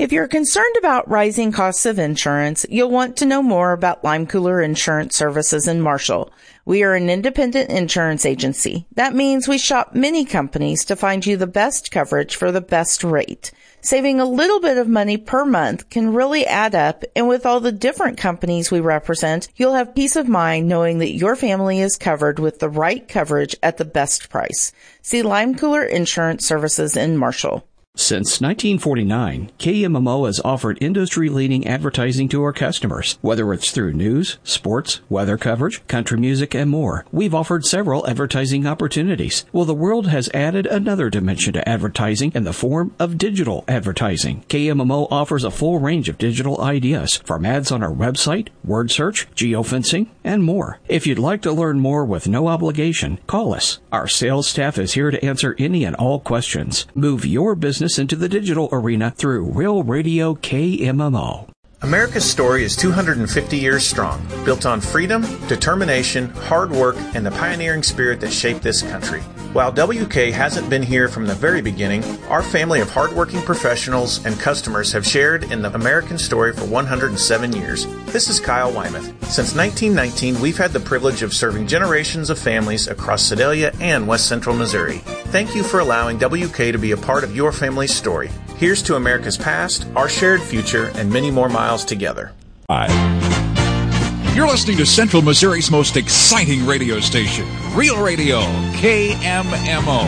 If you're concerned about rising costs of insurance, you'll want to know more about Lime Cooler Insurance Services in Marshall. We are an independent insurance agency. That means we shop many companies to find you the best coverage for the best rate. Saving a little bit of money per month can really add up, and with all the different companies we represent, you'll have peace of mind knowing that your family is covered with the right coverage at the best price. See Lime Cooler Insurance Services in Marshall. Since 1949, KMMO has offered industry-leading advertising to our customers. Whether it's through news, sports, weather coverage, country music, and more, we've offered several advertising opportunities. Well, the world has added another dimension to advertising in the form of digital advertising. KMMO offers a full range of digital ideas, from ads on our website, word search, geofencing, and more. If you'd like to learn more with no obligation, call us. Our sales staff is here to answer any and all questions. Move your business into the digital arena through Real Radio KMMO. America's story is 250 years strong, built on freedom, determination, hard work, and the pioneering spirit that shaped this country. While WK hasn't been here from the very beginning, our family of hardworking professionals and customers have shared in the American story for 107 years. This is Kyle Wymuth. Since 1919, we've had the privilege of serving generations of families across Sedalia and West Central Missouri. Thank you for allowing WK to be a part of your family's story. Here's to America's past, our shared future, and many more miles together. You're listening to Central Missouri's most exciting radio station, Real Radio, KMMO.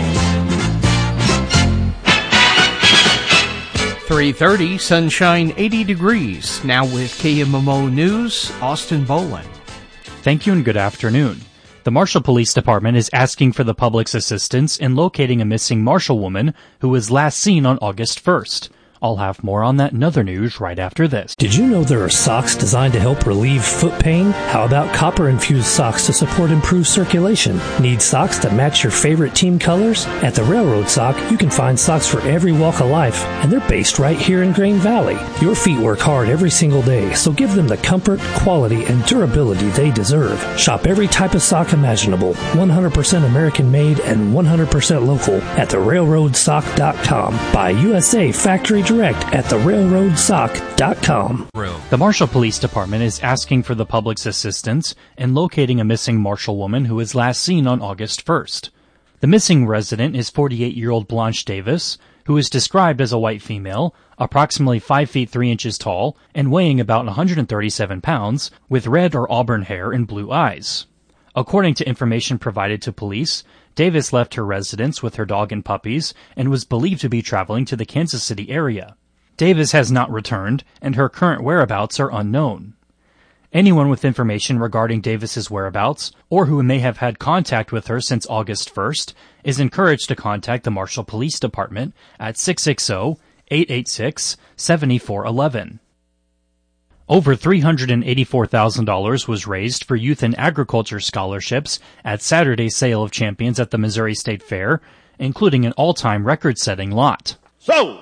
3:30, sunshine 80 degrees. Now with KMMO News, Austin Boland. Thank you and good afternoon. The Marshall Police Department is asking for the public's assistance in locating a missing Marshall woman who was last seen on August 1st. I'll have more on that and other news right after this. Did you know there are socks designed to help relieve foot pain? How about copper-infused socks to support improved circulation? Need socks that match your favorite team colors? At the Railroad Sock, you can find socks for every walk of life, and they're based right here in Grain Valley. Your feet work hard every single day, so give them the comfort, quality, and durability they deserve. Shop every type of sock imaginable, 100% American-made and 100% local at therailroadsock.com. Buy USA Factory Direct at therailroadsock.com. The Marshall Police Department is asking for the public's assistance in locating a missing Marshall woman who was last seen on August 1st. The missing resident is 48-year-old Blanche Davis, who is described as a white female, approximately 5 feet 3 inches tall, and weighing about 137 pounds, with red or auburn hair and blue eyes. According to information provided to police, Davis left her residence with her dog and puppies and was believed to be traveling to the Kansas City area. Davis has not returned, and her current whereabouts are unknown. Anyone with information regarding Davis's whereabouts, or who may have had contact with her since August 1st, is encouraged to contact the Marshall Police Department at 660-886-7411. Over $384,000 was raised for youth and agriculture scholarships at Saturday's Sale of Champions at the Missouri State Fair, including an all-time record-setting lot. So,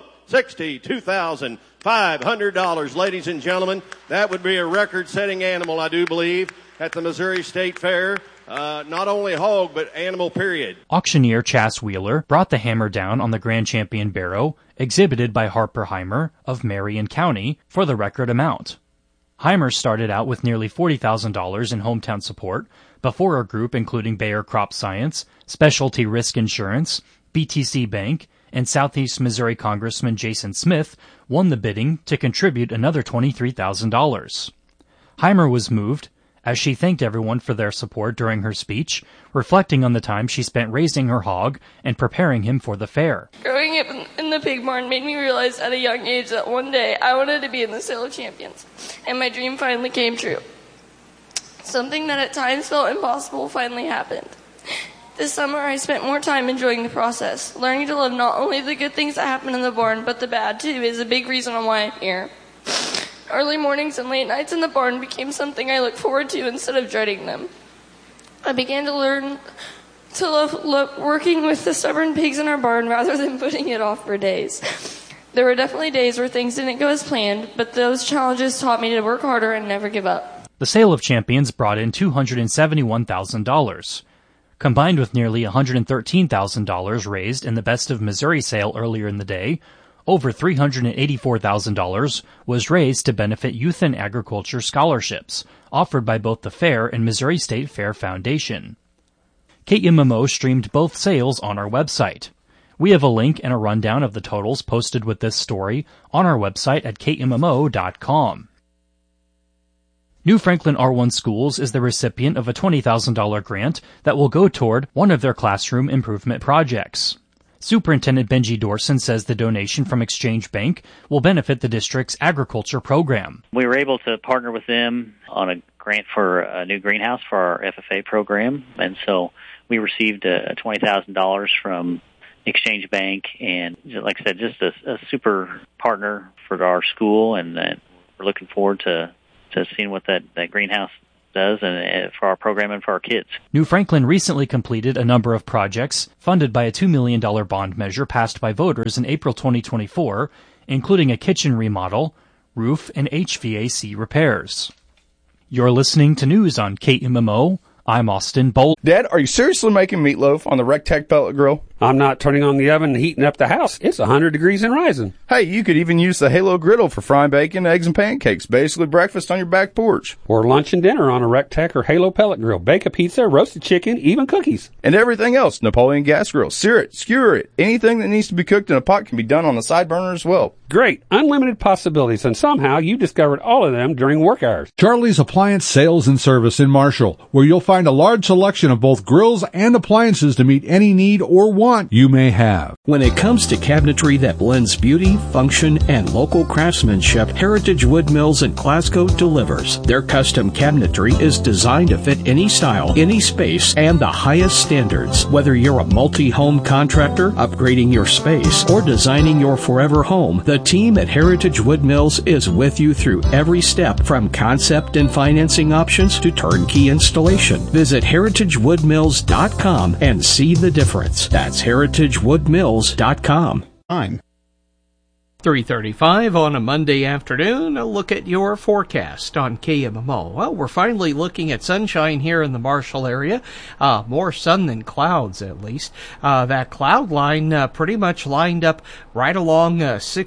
$62,500, ladies and gentlemen. That would be a record-setting animal, I do believe, at the Missouri State Fair. Not only hog, but animal, period. Auctioneer Chas Wheeler brought the hammer down on the Grand Champion barrow, exhibited by Harper Heimer of Marion County, for the record amount. Heimer started out with nearly $40,000 in hometown support before a group including Bayer Crop Science, Specialty Risk Insurance, BTC Bank, and Southeast Missouri Congressman Jason Smith won the bidding to contribute another $23,000. Heimer was moved as she thanked everyone for their support during her speech, reflecting on the time she spent raising her hog and preparing him for the fair. Growing up in the pig barn made me realize at a young age that one day I wanted to be in the Sale of Champions, and my dream finally came true. Something that at times felt impossible finally happened. This summer I spent more time enjoying the process. Learning to love not only the good things that happen in the barn, but the bad too is a big reason on why I'm here. Early mornings and late nights in the barn became something I look forward to instead of dreading them. I began to learn to love working with the stubborn pigs in our barn rather than putting it off for days. There were definitely days where things didn't go as planned, but those challenges taught me to work harder and never give up. The Sale of Champions brought in $271,000. Combined with nearly $113,000 raised in the Best of Missouri sale earlier in the day, Over $384,000 was raised to benefit youth and agriculture scholarships offered by both the fair and Missouri State Fair Foundation. KMMO streamed both sales on our website. We have a link and a rundown of the totals posted with this story on our website at kmmo.com. New Franklin R1 Schools is the recipient of a $20,000 grant that will go toward one of their classroom improvement projects. Superintendent Benji Dorson says the donation from Exchange Bank will benefit the district's agriculture program. We were able to partner with them on a grant for a new greenhouse for our FFA program, and so we received $20,000 from Exchange Bank, and like I said, just a super partner for our school, and we're looking forward to seeing what that greenhouse does and for our program and for our kids. New Franklin recently completed a number of projects funded by a $2 million bond measure passed by voters in April 2024, including a kitchen remodel, roof, and HVAC repairs. You're listening to news on KMMO. I'm Austin Bolt. Dad, are you seriously making meatloaf on the Rectech pellet grill? I'm not turning on the oven and heating up the house. It's 100 degrees and rising. Hey, you could even use the Halo griddle for frying bacon, eggs, and pancakes. Basically breakfast on your back porch. Or lunch and dinner on a Rectech or Halo pellet grill. Bake a pizza, roasted chicken, even cookies. And everything else. Napoleon gas grill. Sear it, skewer it. Anything that needs to be cooked in a pot can be done on the side burner as well. Great. Unlimited possibilities, and somehow you discovered all of them during work hours. Charlie's Appliance Sales and Service in Marshall, where you'll find a large selection of both grills and appliances to meet any need or want you may have. When it comes to cabinetry that blends beauty, function, and local craftsmanship, Heritage Wood Mills in Glasgow delivers. Their custom cabinetry is designed to fit any style, any space, and the highest standards. Whether you're a multi-home contractor, upgrading your space, or designing your forever home, the team at Heritage Wood Mills is with you through every step, from concept and financing options to turnkey installation. Visit heritagewoodmills.com and see the difference. That's heritagewoodmills.com. 3:35 on a Monday afternoon, a look at your forecast on KMMO. Well, we're finally looking at sunshine here in the Marshall area. More sun than clouds, at least. That cloud line pretty much lined up right along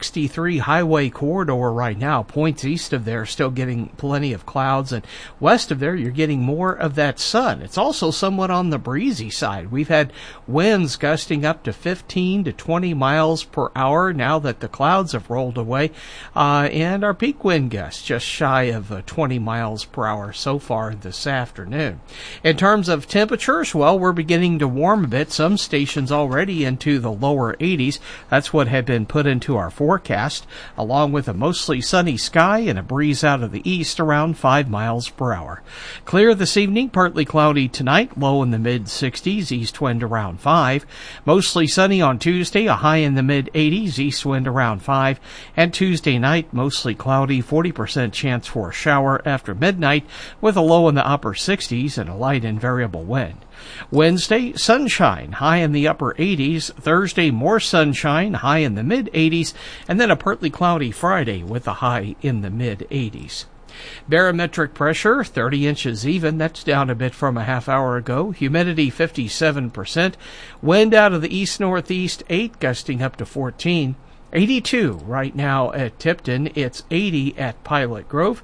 63 highway corridor right now. Points east of there still getting plenty of clouds, and west of there you're getting more of that sun. It's also somewhat on the breezy side. We've had winds gusting up to 15 to 20 miles per hour now that the clouds have rolled away, and our peak wind gusts just shy of 20 miles per hour so far this afternoon. In terms of temperatures, well, we're beginning to warm a bit. Some stations already into the lower 80s. That's what had been put into our forecast, along with a mostly sunny sky and a breeze out of the east around 5 miles per hour. Clear this evening, partly cloudy tonight, low in the mid-60s, east wind around 5. Mostly sunny on Tuesday, a high in the mid-80s, east wind around 5. And Tuesday night, mostly cloudy, 40% chance for a shower after midnight, with a low in the upper 60s and a light and variable wind. Wednesday, sunshine, high in the upper 80s. Thursday, more sunshine, high in the mid-80s. And then a partly cloudy Friday with a high in the mid-80s. Barometric pressure, 30 inches even. That's down a bit from a half hour ago. Humidity, 57%. Wind out of the east-northeast, 8, gusting up to 14. 82 right now at Tipton. It's 80 at Pilot Grove,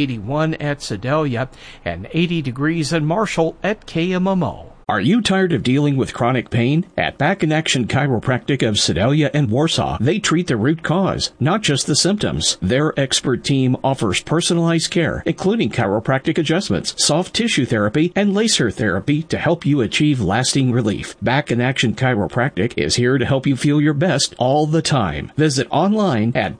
81 at Sedalia, and 80 degrees in Marshall at KMMO. Are you tired of dealing with chronic pain? At Back in Action Chiropractic of Sedalia and Warsaw, they treat the root cause, not just the symptoms. Their expert team offers personalized care, including chiropractic adjustments, soft tissue therapy, and laser therapy to help you achieve lasting relief. Back in Action Chiropractic is here to help you feel your best all the time. Visit online at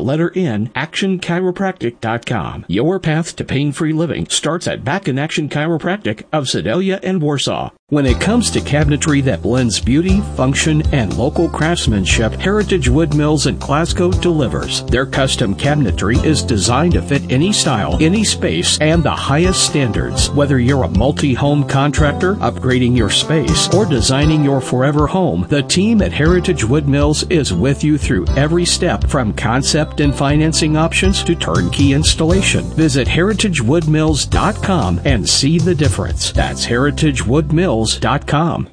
actionchiropractic.com. Your path to pain-free living starts at Back in Action Chiropractic of Sedalia and Warsaw. When it comes to cabinetry that blends beauty, function, and local craftsmanship, Heritage Wood Mills in Glasgow delivers. Their custom cabinetry is designed to fit any style, any space, and the highest standards. Whether you're a multi-home contractor, upgrading your space, or designing your forever home, the team at Heritage Wood Mills is with you through every step, from concept and financing options to turnkey installation. Visit heritagewoodmills.com and see the difference. That's heritagewoodmills.com.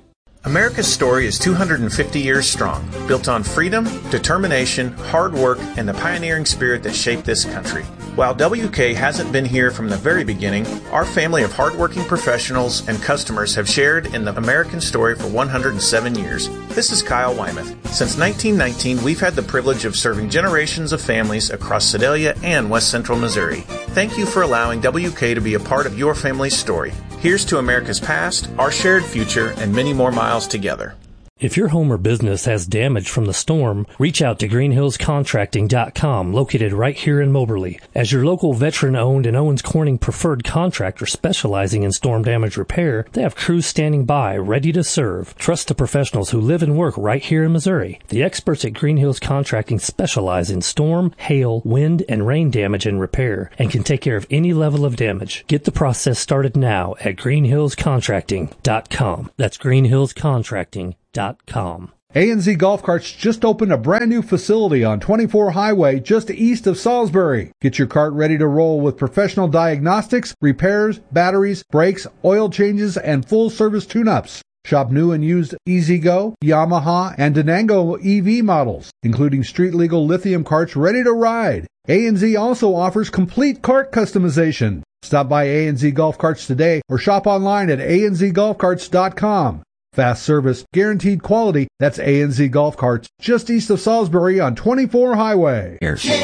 America's story is 250 years strong, built on freedom, determination, hard work, and the pioneering spirit that shaped this country. While WK hasn't been here from the very beginning, our family of hardworking professionals and customers have shared in the American story for 107 years. This is Kyle Wymuth. Since 1919, we've had the privilege of serving generations of families across Sedalia and West Central Missouri. Thank you for allowing WK to be a part of your family's story. Here's to America's past, our shared future, and many more miles together. If your home or business has damage from the storm, reach out to greenhillscontracting.com, located right here in Moberly. As your local veteran-owned and Owens Corning preferred contractor specializing in storm damage repair, they have crews standing by, ready to serve. Trust the professionals who live and work right here in Missouri. The experts at Green Hills Contracting specialize in storm, hail, wind, and rain damage and repair, and can take care of any level of damage. Get the process started now at greenhillscontracting.com. That's greenhillscontracting.com. A&Z Golf Carts just opened a brand new facility on 24 Highway just east of Salisbury. Get your cart ready to roll with professional diagnostics, repairs, batteries, brakes, oil changes, and full service tune-ups. Shop new and used EasyGo, Yamaha, and Denango EV models, including street-legal lithium carts ready to ride. A&Z also offers complete cart customization. Stop by A&Z Golf Carts today or shop online at anzgolfcarts.com. Fast service, guaranteed quality. That's A&Z Golf Carts, just east of Salisbury on 24 Highway.